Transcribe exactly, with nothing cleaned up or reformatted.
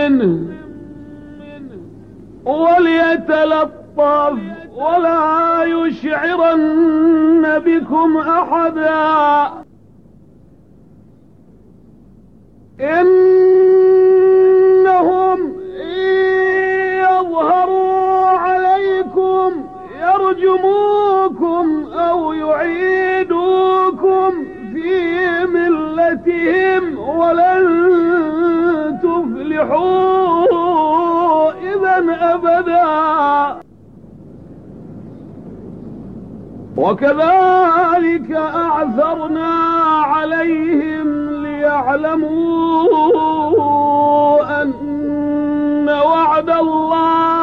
منه وليتلطف ولا يشعرن بكم أحدا. إنهم يظهروا عليكم يرجموكم أو يعيدوكم في ملتهم ولن تفلحوا إذن أبدا. وكذلك أعثرنا عليهم ليعلموا أن وعد الله